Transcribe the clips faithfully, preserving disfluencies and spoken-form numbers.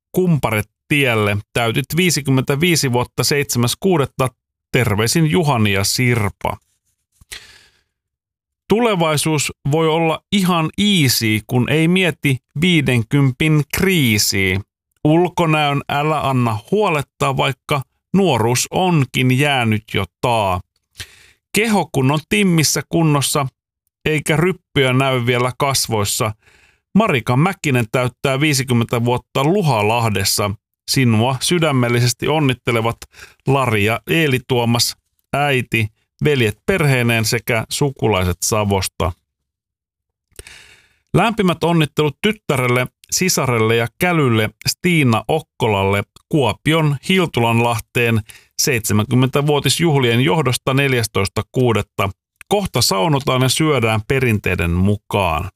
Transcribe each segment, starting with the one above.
Kumparetielle. Täytit viisikymmentäviisi vuotta seitsemäs kuudetta. Terveisin Juhani ja Sirpa. Tulevaisuus voi olla ihan easy, kun ei mieti viidenkympin kriisiä. Ulkonäön älä anna huolettaa, vaikka nuoruus onkin jäänyt jo taa. Keho kun on timmissä kunnossa, eikä ryppyjä näy vielä kasvoissa. Marika Mäkinen täyttää viisikymmentä vuotta Luhalahdessa. Sinua sydämellisesti onnittelevat Lari ja Eeli Tuomas, äiti, veljet perheineen sekä sukulaiset Savosta. Lämpimät onnittelut tyttärelle, sisarelle ja kälylle Stiina Okkolalle Kuopion Hiltulanlahteen seitsemänkymmentävuotisjuhlien johdosta neljästoista kuudetta. Kohta saunotaan ja syödään perinteiden mukaan.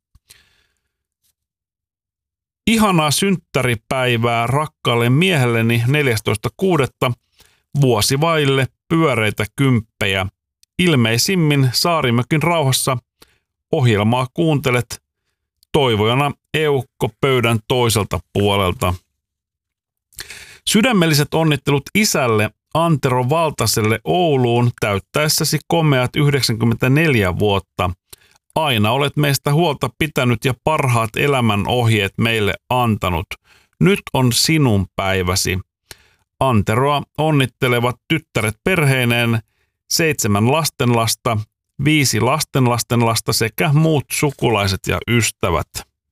Ihanaa synttäripäivää rakkaalle miehelleni neljästoista kuudetta. Vuosi vaille pyöreitä kymppejä. Ilmeisimmin Saarimökin rauhassa ohjelmaa kuuntelet toivojana Eukko pöydän toiselta puolelta. Sydämelliset onnittelut isälle Antero Valtaselle Ouluun täyttäessäsi komeat yhdeksänkymmentäneljä vuotta. Aina olet meistä huolta pitänyt ja parhaat elämän ohjeet meille antanut. Nyt on sinun päiväsi. Anteroa onnittelevat tyttäret perheineen, seitsemän lastenlasta, viisi lastenlastenlasta sekä muut sukulaiset ja ystävät.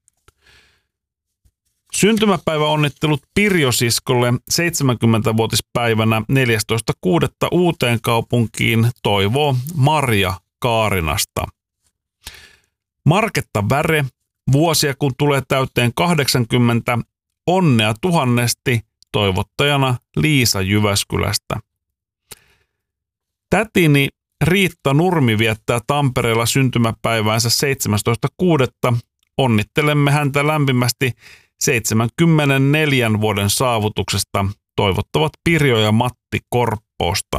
Syntymäpäiväonnittelut Pirjosiskolle seitsemänkymmentävuotispäivänä neljästoista kuudetta Uuteen kaupunkiin toivoo Marja Kaarinasta. Marketta Väre, vuosia kun tulee täyteen kahdeksankymmentä, onnea tuhannesti, toivottajana Liisa Jyväskylästä. Tätini Riitta Nurmi viettää Tampereella syntymäpäiväänsä seitsemästoista kuudetta. Onnittelemme häntä lämpimästi seitsemänkymmentäneljän vuoden saavutuksesta. Toivottavat Pirjo ja Matti Korppoosta.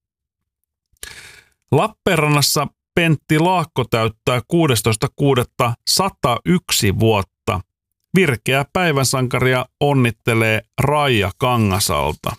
Lappeenrannassa Pentti Laakko täyttää kuudestoista kuudetta sata yksi vuotta. Virkeä päivänsankaria onnittelee Raija Kangasalta.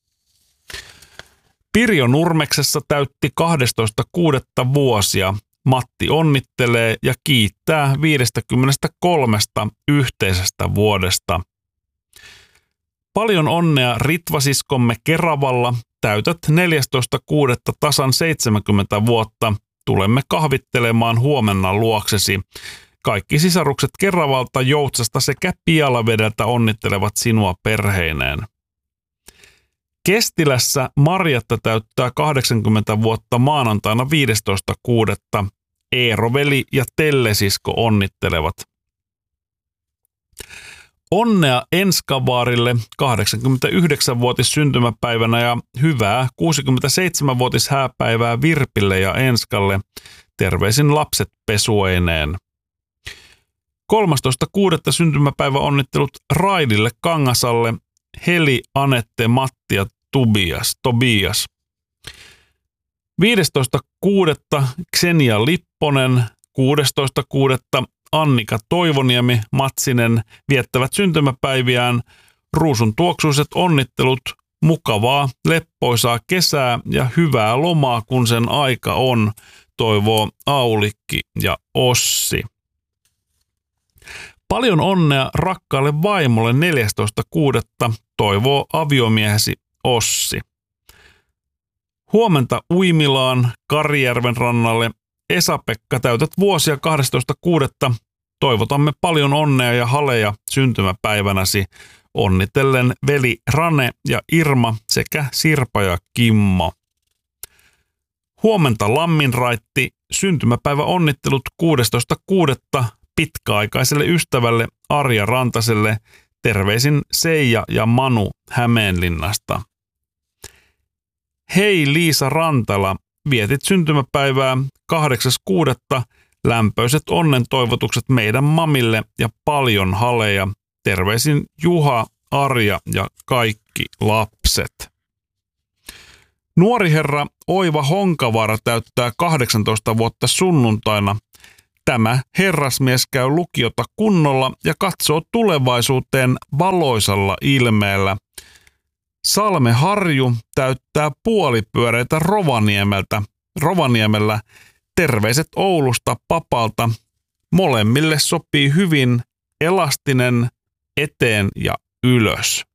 Pirjo Nurmeksessa täytti kahdestoista kuudetta vuosia. Matti onnittelee ja kiittää viidestäkymmenestäkolmesta yhteisestä vuodesta. Paljon onnea Ritvasiskomme Keravalla. Täytät neljästoista kuudetta tasan seitsemänkymmentä vuotta. Tulemme kahvittelemaan huomenna luoksesi. Kaikki sisarukset Keravalta, Joutsasta sekä Pialavedeltä onnittelevat sinua perheineen. Kestilässä Marjatta täyttää kahdeksankymmentä vuotta maanantaina viidestoista kuudetta. Eero-veli ja Tellesisko onnittelevat. Onnea Enskavaarille kahdeksankymmentäyhdeksänvuotis syntymäpäivänä ja hyvää kuusikymmentäseitsemänvuotis hääpäivää Virpille ja Enskalle. Terveisin lapset pesueineen. kolmastoista kuudetta syntymäpäivä onnittelut Raidille Kangasalle, Heli, Anette, Matti ja Tobias. Tobias. viidestoista kuudetta Ksenia Lipponen, kuudestoista kuudetta Annika Toivoniemi, Matsinen viettävät syntymäpäiviään. Ruusun tuoksuiset onnittelut, mukavaa, leppoisaa kesää ja hyvää lomaa, kun sen aika on, toivoo Aulikki ja Ossi. Paljon onnea rakkaalle vaimolle neljästoista kuudetta, toivoo aviomiehesi Ossi. Huomenta Uimilaan, Karjärven rannalle. Esa-Pekka, täytät vuosia kahdestoista kuudetta. Toivotamme paljon onnea ja haleja syntymäpäivänäsi. Onnitellen veli Rane ja Irma sekä Sirpa ja Kimmo. Huomenta Lamminraitti, syntymäpäivä onnittelut kuudestoista kuudetta pitkäaikaiselle ystävälle Arja Rantaselle. Terveisin Seija ja Manu Hämeenlinnasta. Hei Liisa Rantala, vietit syntymäpäivää kahdeksas kuudetta. Lämpöiset onnen toivotukset meidän mamille ja paljon haleja. Terveisin Juha, Arja ja kaikki lapset. Nuori herra Oiva Honkavaara täyttää kahdeksantoista vuotta sunnuntaina. Tämä herrasmies käy lukiota kunnolla ja katsoo tulevaisuuteen valoisalla ilmeellä. Salme Harju täyttää puolipyöreitä Rovaniemeltä. Rovaniemellä terveiset Oulusta papalta. Molemmille sopii hyvin elastinen eteen ja ylös.